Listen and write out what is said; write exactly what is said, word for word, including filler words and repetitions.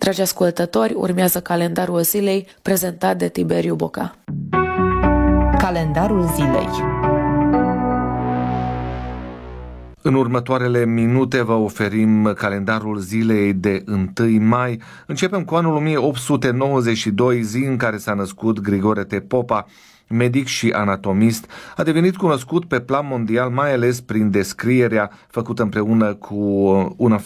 Dragi ascultători, urmează calendarul zilei prezentat de Tiberiu Boca. Calendarul zilei. În următoarele minute vă oferim calendarul zilei de întâi mai. Începem cu anul o mie opt sute nouăzeci și doi, zi în care s-a născut Grigore T. Popa, medic și anatomist. A devenit cunoscut pe plan mondial mai ales prin descrierea făcută împreună cu un